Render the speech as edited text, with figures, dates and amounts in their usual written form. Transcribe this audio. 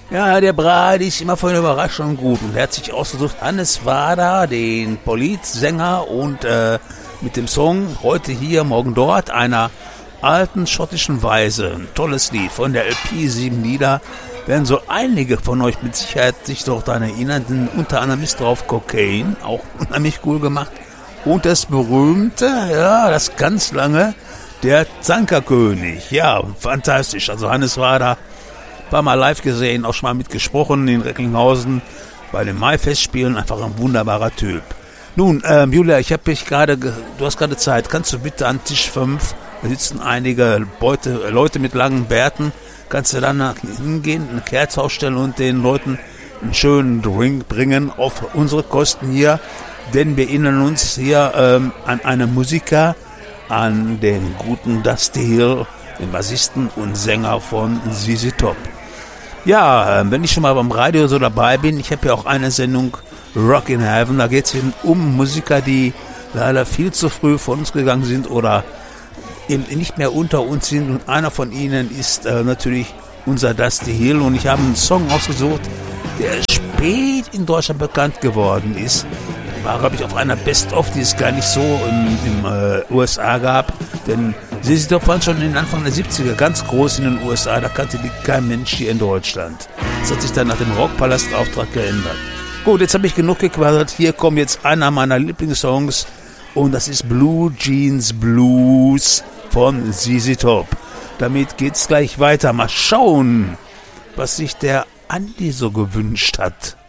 Ja, der Brady ist immer für eine Überraschung gut und er hat sich ausgesucht, Hannes Wader, den Polizsänger und mit dem Song Heute hier, morgen dort, einer alten schottischen Weise. Ein tolles Lied von der LP 7 Lieder. Werden so einige von euch mit Sicherheit sich doch daran erinnern, denn unter anderem ist drauf Cocaine, auch unheimlich cool gemacht. Und das berühmte, ja, das ganz lange, der Zankerkönig. Ja, fantastisch. Also Hannes Wader, war mal live gesehen, auch schon mal mitgesprochen in Recklinghausen bei den Maifestspielen. Einfach ein wunderbarer Typ. Nun, Julia, ich habe dich gerade, du hast gerade Zeit. Kannst du bitte an Tisch 5, da sitzen einige Leute mit langen Bärten, kannst du dann hingehen, eine Kerze aufstellen und den Leuten einen schönen Drink bringen auf unsere Kosten hier. Denn wir erinnern uns hier an einen Musiker, an den guten Dusty Hill, den Bassisten und Sänger von ZZ Top. Ja, wenn ich schon mal beim Radio so dabei bin, ich habe ja auch eine Sendung Rock in Heaven, da geht es eben um Musiker, die leider viel zu früh von uns gegangen sind oder eben nicht mehr unter uns sind und einer von ihnen ist natürlich unser Dusty Hill und ich habe einen Song ausgesucht, der spät in Deutschland bekannt geworden ist. War, glaube ich, auf einer Best-of, die es gar nicht so im USA gab, denn ZZ Top waren schon in den Anfang der 70er ganz groß in den USA, da kannte die kein Mensch hier in Deutschland. Das hat sich dann nach dem Rockpalast-Auftrag geändert. Gut, jetzt habe ich genug gequatscht, hier kommt jetzt einer meiner Lieblingssongs und das ist Blue Jeans Blues von ZZ Top. Damit geht's gleich weiter. Mal schauen, was sich der Andi so gewünscht hat.